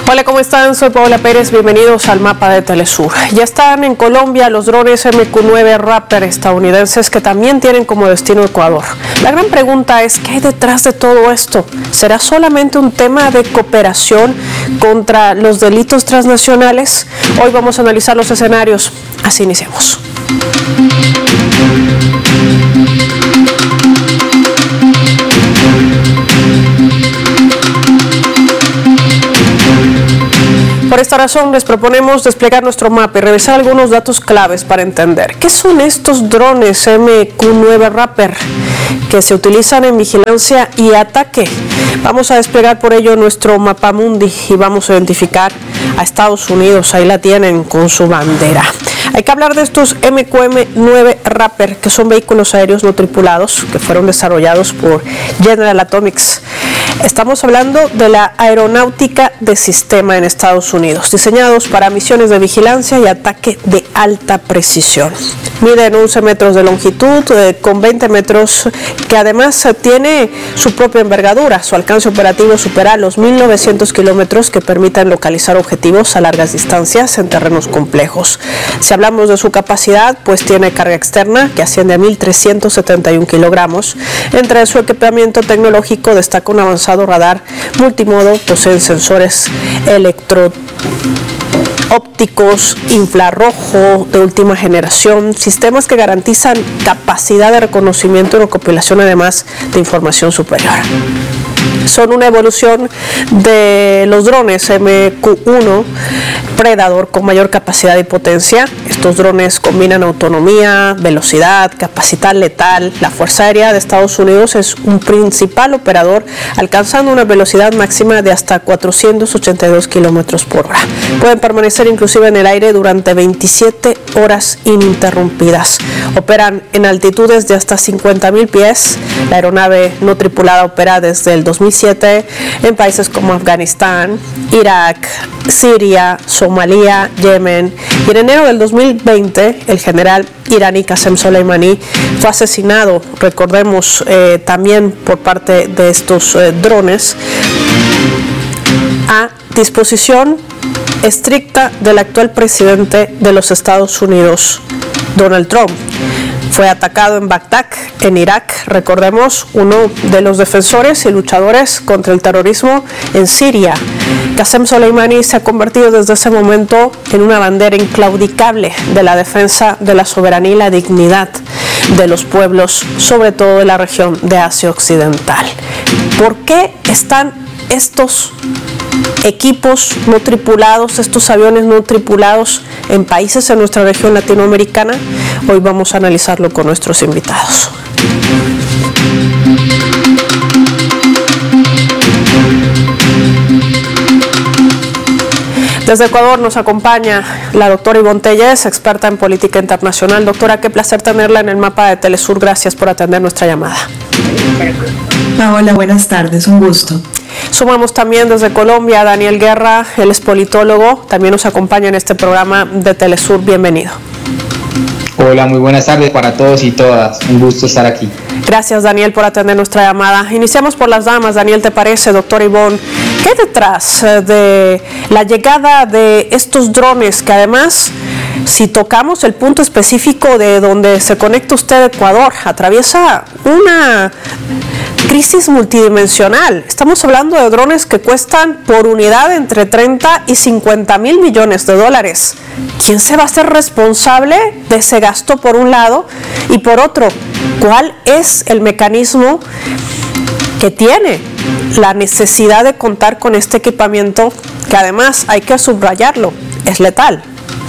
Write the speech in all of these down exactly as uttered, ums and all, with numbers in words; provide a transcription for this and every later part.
Hola, ¿cómo están? Soy Paola Pérez, bienvenidos al mapa de Telesur. Ya están en Colombia los drones M Q nueve Raptor estadounidenses que también tienen como destino Ecuador. La gran pregunta es, ¿qué hay detrás de todo esto? ¿Será solamente un tema de cooperación contra los delitos transnacionales? Hoy vamos a analizar los escenarios. Así iniciamos. Por esta razón les proponemos desplegar nuestro mapa y revisar algunos datos claves para entender qué son estos drones M Q nueve Raptor que se utilizan en vigilancia y ataque. Vamos a desplegar por ello nuestro mapa mundi y vamos a identificar a Estados Unidos, ahí la tienen con su bandera. Hay que hablar de estos M Q nueve Raptor, que son vehículos aéreos no tripulados que fueron desarrollados por General Atomics. Estamos hablando de la aeronáutica de sistema en Estados Unidos, diseñados para misiones de vigilancia y ataque de alta precisión. Miden once metros de longitud, eh, con veinte metros, que además eh, tiene su propia envergadura. Su alcance operativo supera los mil novecientos kilómetros que permiten localizar objetivos a largas distancias en terrenos complejos. Si hablamos de su capacidad, pues tiene carga externa que asciende a mil trescientos setenta y un kilogramos. Entre su equipamiento tecnológico destaca un avanzado radar multimodo, poseen sensores electro ópticos, infrarrojo de última generación, sistemas que garantizan capacidad de reconocimiento y recopilación además de información superior. Son una evolución de los drones M Q uno Predator con mayor capacidad y potencia. Estos drones combinan autonomía, velocidad, capacidad letal. La Fuerza Aérea de Estados Unidos es un principal operador, alcanzando una velocidad máxima de hasta cuatrocientos ochenta y dos kilómetros por hora. Pueden permanecer inclusive en el aire durante veintisiete horas ininterrumpidas. Operan en altitudes de hasta cincuenta mil pies. La aeronave no tripulada opera desde el dos mil siete en países como Afganistán, Irak, Siria, Somalia, Yemen, y en enero del dos mil veinte el general iraní Qasem Soleimani fue asesinado, recordemos, eh, también por parte de estos eh, drones, a disposición estricta del actual presidente de los Estados Unidos, Donald Trump. Fue atacado en Bagdad, en Irak, recordemos, uno de los defensores y luchadores contra el terrorismo en Siria. Qasem Soleimani se ha convertido desde ese momento en una bandera inclaudicable de la defensa de la soberanía y la dignidad de los pueblos, sobre todo de la región de Asia Occidental. ¿Por qué están estos equipos no tripulados, estos aviones no tripulados en países en nuestra región latinoamericana? Hoy vamos a analizarlo con nuestros invitados. Desde Ecuador nos acompaña la doctora Ivonne Tellez, experta en política internacional. Doctora, qué placer tenerla en el mapa de Telesur. Gracias por atender nuestra llamada. Hola, buenas tardes, un gusto. Sumamos también desde Colombia a Daniel Guerra, él es politólogo, también nos acompaña en este programa de Telesur. Bienvenido. Hola, muy buenas tardes para todos y todas. Un gusto estar aquí. Gracias, Daniel, por atender nuestra llamada. Iniciamos por las damas. Daniel, ¿te parece, doctor Ivonne? ¿Qué hay detrás de la llegada de estos drones que además, si tocamos el punto específico de donde se conecta usted a Ecuador, atraviesa una crisis multidimensional? Estamos hablando de drones que cuestan por unidad entre treinta y cincuenta mil millones de dólares. ¿Quién se va a hacer responsable de ese gasto por un lado? Y por otro, ¿cuál es el mecanismo que tiene la necesidad de contar con este equipamiento que además, hay que subrayarlo, es letal?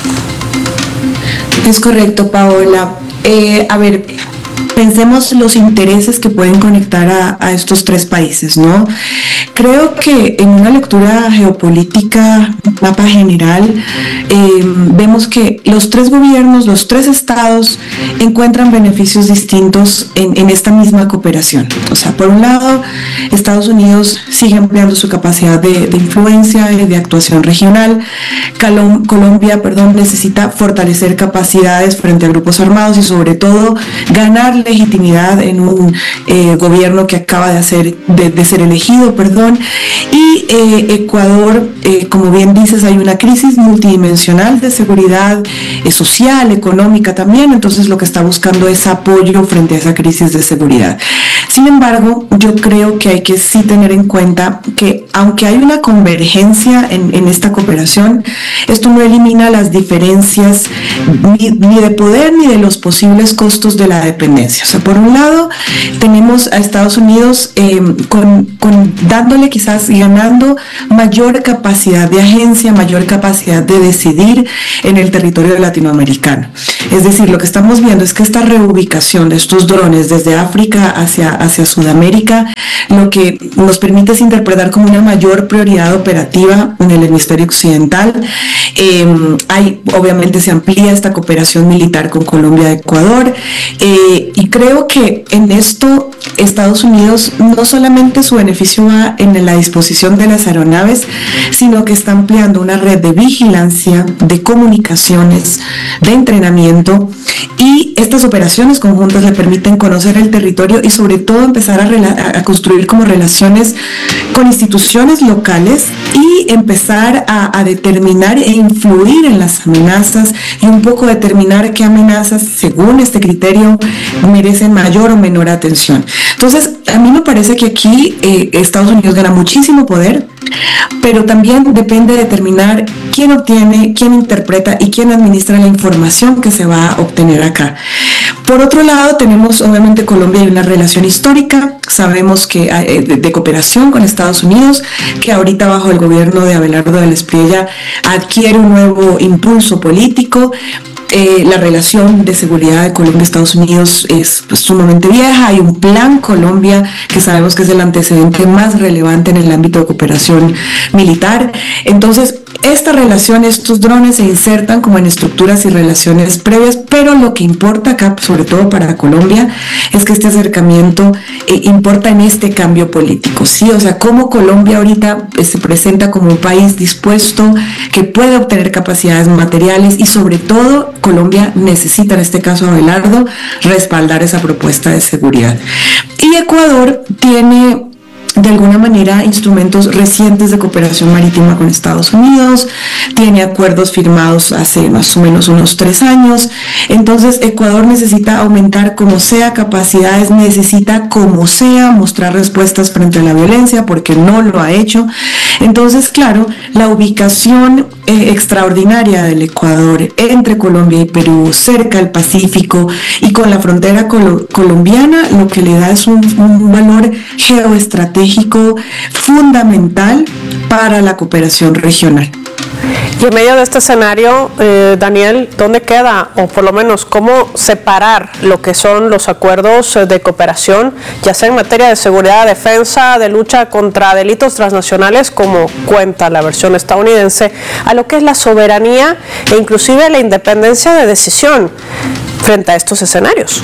Es correcto, Paola. Eh, a ver, pensemos los intereses que pueden conectar a, a estos tres países, ¿no? Creo que en una lectura geopolítica, mapa general, eh, vemos que los tres gobiernos, los tres estados encuentran beneficios distintos en, en esta misma cooperación. O sea, por un lado, Estados Unidos sigue ampliando su capacidad de, de influencia y de actuación regional. Colom- Colombia, perdón, necesita fortalecer capacidades frente a grupos armados y sobre todo ganar buscar legitimidad en un eh, gobierno que acaba de, hacer, de, de ser elegido, perdón. Y eh, Ecuador, eh, como bien dices, hay una crisis multidimensional de seguridad eh, social, económica también, entonces lo que está buscando es apoyo frente a esa crisis de seguridad. Sin embargo, yo creo que hay que sí tener en cuenta que aunque hay una convergencia en, en esta cooperación, esto no elimina las diferencias ni, ni de poder ni de los posibles costos de la dependencia. O sea, por un lado, tenemos a Estados Unidos eh, con, con dándole quizás y ganando mayor capacidad de agencia, mayor capacidad de decidir en el territorio latinoamericano. Es decir, lo que estamos viendo es que esta reubicación de estos drones desde África hacia, hacia Sudamérica, lo que nos permite es interpretar como una mayor prioridad operativa en el hemisferio occidental. Eh, hay, obviamente se amplía esta cooperación militar con Colombia y Ecuador, eh, y creo que en esto Estados Unidos no solamente su beneficio va en la disposición de las aeronaves, sino que está ampliando una red de vigilancia, de comunicaciones, de entrenamiento, y estas operaciones conjuntas le permiten conocer el territorio y sobre todo empezar a, a construir como relaciones con instituciones locales y empezar a, a determinar e influir en las amenazas y un poco determinar qué amenazas, según este criterio, merecen mayor o menor atención. Entonces, a mí me parece que aquí eh, Estados Unidos gana muchísimo poder, pero también depende de determinar quién obtiene, quién interpreta y quién administra la información que se va a obtener acá. Por otro lado, tenemos obviamente Colombia y una relación histórica, sabemos que eh, de, de cooperación con Estados Unidos, que ahorita bajo el gobierno de Abelardo de la Espriella adquiere un nuevo impulso político. Eh, la relación de seguridad de Colombia y Estados Unidos es pues, sumamente vieja. Hay un plan Colombia que sabemos que es el antecedente más relevante en el ámbito de cooperación militar. Entonces, esta relación, estos drones se insertan como en estructuras y relaciones previas, pero lo que importa acá, sobre todo para Colombia, es que este acercamiento eh, importa en este cambio político, ¿sí? O sea, cómo Colombia ahorita eh, se presenta como un país dispuesto, que puede obtener capacidades materiales y sobre todo Colombia necesita, en este caso Abelardo, respaldar esa propuesta de seguridad. Y Ecuador tiene de alguna manera instrumentos recientes de cooperación marítima con Estados Unidos, tiene acuerdos firmados hace más o menos unos tres años, entonces Ecuador necesita aumentar como sea capacidades, necesita como sea mostrar respuestas frente a la violencia porque no lo ha hecho. Entonces, claro, la ubicación eh, extraordinaria del Ecuador entre Colombia y Perú, cerca al Pacífico y con la frontera colo- colombiana, lo que le da es un, un valor geoestratégico fundamental para la cooperación regional. Y en medio de este escenario, eh, Daniel, ¿dónde queda, o por lo menos cómo separar lo que son los acuerdos de cooperación, ya sea en materia de seguridad, defensa, de lucha contra delitos transnacionales, como cuenta la versión estadounidense, a lo que es la soberanía e inclusive la independencia de decisión frente a estos escenarios?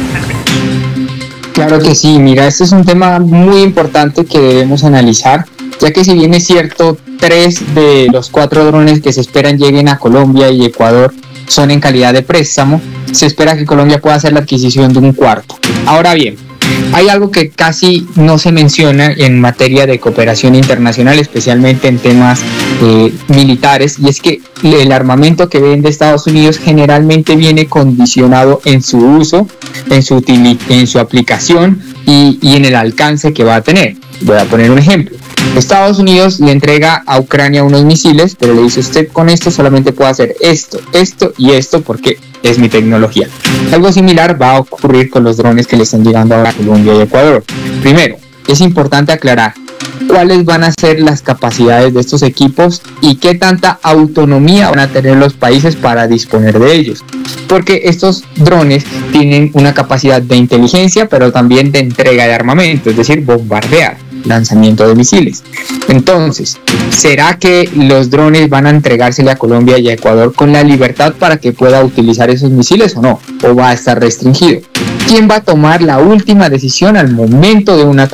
Claro que sí, mira, este es un tema muy importante que debemos analizar, ya que si bien es cierto, tres de los cuatro drones que se esperan lleguen a Colombia y Ecuador son en calidad de préstamo, se espera que Colombia pueda hacer la adquisición de un cuarto. Ahora bien, hay algo que casi no se menciona en materia de cooperación internacional, especialmente en temas eh, militares, y es que el armamento que vende Estados Unidos generalmente viene condicionado en su uso, en su, util- en su aplicación y, y en el alcance que va a tener. Voy a poner un ejemplo. Estados Unidos le entrega a Ucrania unos misiles, pero le dice: usted con esto solamente puede hacer esto, esto y esto porque es mi tecnología. Algo similar va a ocurrir con los drones que le están llegando ahora a Colombia y Ecuador. Primero, es importante aclarar cuáles van a ser las capacidades de estos equipos y qué tanta autonomía van a tener los países para disponer de ellos, porque estos drones tienen una capacidad de inteligencia, pero también de entrega de armamento, es decir, bombardear, lanzamiento de misiles. Entonces, ¿será que los drones van a entregársele a Colombia y a Ecuador con la libertad para que pueda utilizar esos misiles o no? ¿O va a estar restringido? ¿Quién va a tomar la última decisión al momento de un ataque?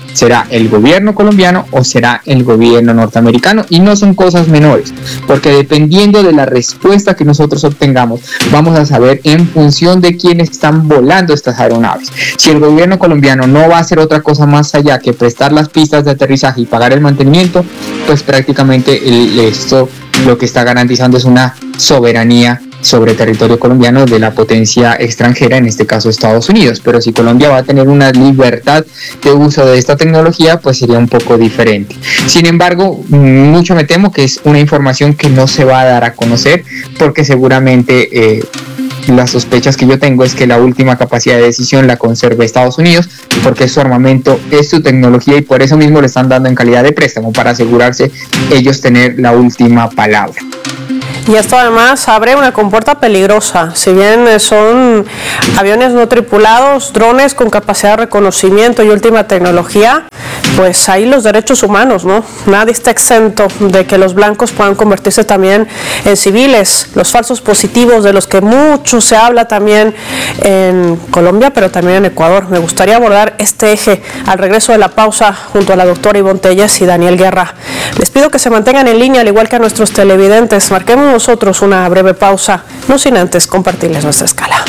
¿Será el gobierno colombiano o será el gobierno norteamericano? Y no son cosas menores, porque dependiendo de la respuesta que nosotros obtengamos, vamos a saber en función de quiénes están volando estas aeronaves. Si el gobierno colombiano no va a hacer otra cosa más allá que prestar las pistas de aterrizaje y pagar el mantenimiento, pues prácticamente el, esto lo que está garantizando es una soberanía sobre territorio colombiano de la potencia extranjera, en este caso Estados Unidos. Pero si Colombia va a tener una libertad de uso de esta tecnología, pues sería un poco diferente. Sin embargo, mucho me temo que es una información que no se va a dar a conocer, porque seguramente eh, las sospechas que yo tengo es que la última capacidad de decisión la conserva Estados Unidos, porque es su armamento, es su tecnología, y por eso mismo le están dando en calidad de préstamo, para asegurarse ellos tener la última palabra. Y esto además abre una compuerta peligrosa. Si bien son aviones no tripulados, drones con capacidad de reconocimiento y última tecnología, pues ahí los derechos humanos, ¿no? Nadie está exento de que los blancos puedan convertirse también en civiles. Los falsos positivos, de los que mucho se habla también en Colombia, pero también en Ecuador. Me gustaría abordar este eje al regreso de la pausa junto a la doctora Ivonne Telles y Daniel Guerra. Les pido que se mantengan en línea, al igual que a nuestros televidentes. Marquemos nosotros una breve pausa, no sin antes compartirles nuestra escala.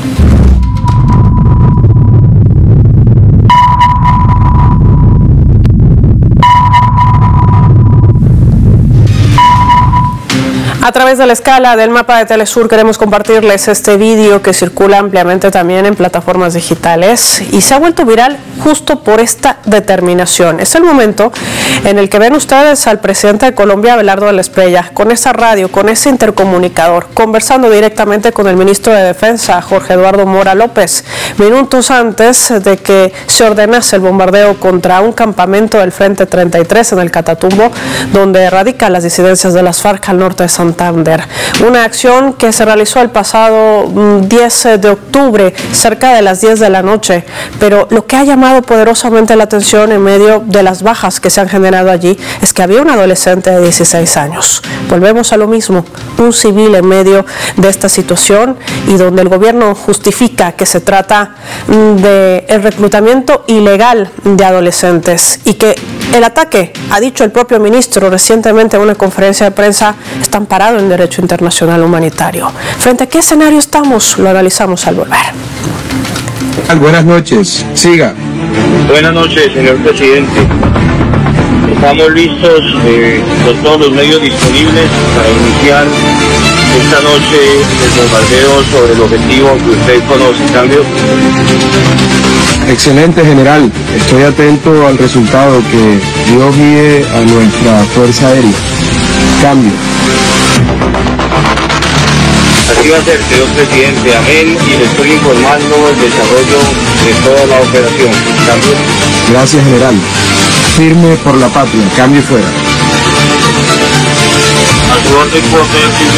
A través de la escala del mapa de Telesur queremos compartirles este vídeo que circula ampliamente también en plataformas digitales y se ha vuelto viral justo por esta determinación. Es el momento en el que ven ustedes al presidente de Colombia, Abelardo de la Espriella, con esa radio, con ese intercomunicador, conversando directamente con el ministro de Defensa, Jorge Eduardo Mora López, minutos antes de que se ordenase el bombardeo contra un campamento del Frente treinta y tres en el Catatumbo, donde radican las disidencias de las FARC al norte de Santander. Una acción que se realizó el pasado diez de octubre, cerca de las diez de la noche, pero lo que ha llamado poderosamente la atención en medio de las bajas que se han generado allí es que había un adolescente de dieciséis años. Volvemos a lo mismo, un civil en medio de esta situación y donde el gobierno justifica que se trata de el reclutamiento ilegal de adolescentes y que el ataque, ha dicho el propio ministro recientemente en una conferencia de prensa, está amparado en derecho internacional humanitario. ¿Frente a qué escenario estamos? Lo analizamos al volver. Buenas noches, siga. Buenas noches, señor presidente. Estamos listos eh, con todos los medios disponibles para iniciar esta noche el bombardeo sobre el objetivo que usted conoce. ¿Cambio? Excelente, general. Estoy atento al resultado. Que Dios guíe a nuestra Fuerza Aérea. Cambio. Así va a ser, señor presidente. Amén. Y le estoy informando el desarrollo de toda la operación. Cambio. Gracias, general. Firme por la patria. Cambio y fuera. A su orden, por